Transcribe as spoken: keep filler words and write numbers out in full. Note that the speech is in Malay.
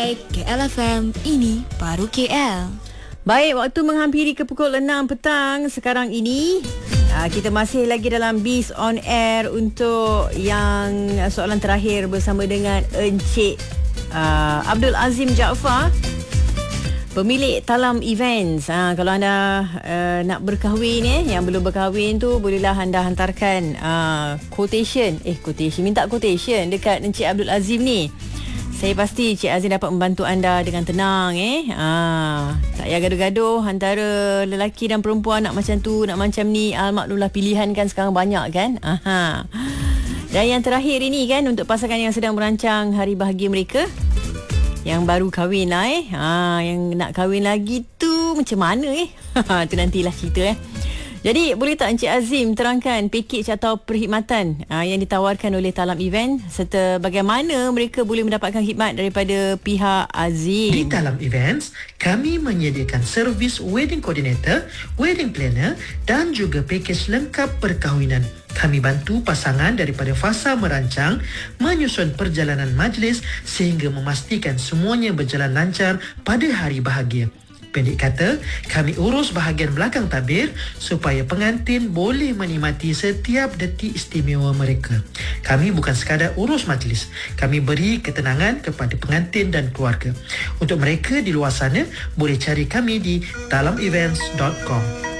Hai, K L F M, ini baru K L. Baik, waktu menghampiri ke pukul enam petang sekarang ini. Uh, kita masih lagi dalam Biz on Air untuk yang soalan terakhir bersama dengan Encik uh, Abdul Azim Jaafar, pemilik Talam Events. Ha, kalau anda uh, nak berkahwin, eh, yang belum berkahwin tu, bolehlah anda hantarkan uh, quotation. Eh, quotation. Minta quotation dekat Encik Abdul Azim ni. Saya pasti Cik Azim dapat membantu anda dengan tenang. eh. Ha, tak payah gaduh-gaduh antara lelaki dan perempuan nak macam tu, nak macam ni. Almaklumlah, pilihan kan sekarang banyak kan. Aha. Dan yang terakhir ini kan, untuk pasangan yang sedang merancang hari bahagia mereka, yang baru kahwin lah eh. Ha, yang nak kahwin lagi tu macam mana eh? Tu nantilah cerita eh. Jadi boleh tak Encik Azim terangkan pakej atau perkhidmatan aa, yang ditawarkan oleh Talam Event, serta bagaimana mereka boleh mendapatkan khidmat daripada pihak Azim? Di Talam Events, kami menyediakan servis wedding coordinator, wedding planner dan juga pakej lengkap perkahwinan. Kami bantu pasangan daripada fasa merancang, menyusun perjalanan majlis sehingga memastikan semuanya berjalan lancar pada hari bahagia. Pendek kata, kami urus bahagian belakang tabir supaya pengantin boleh menikmati setiap detik istimewa mereka. Kami bukan sekadar urus majlis, kami beri ketenangan kepada pengantin dan keluarga. Untuk mereka di luar sana, boleh cari kami di talam events dot com.